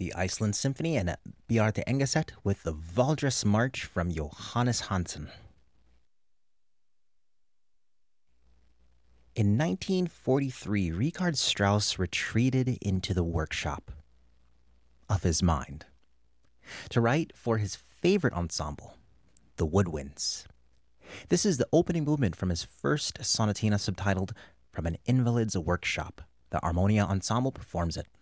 the Iceland Symphony and Bjarte Engeset with the Valdres March from Johannes Hansen. In 1943, Richard Strauss retreated into the workshop of his mind to write for his favorite ensemble, the Woodwinds. This is the opening movement from his first sonatina subtitled From an Invalid's Workshop. The Armonia Ensemble performs it.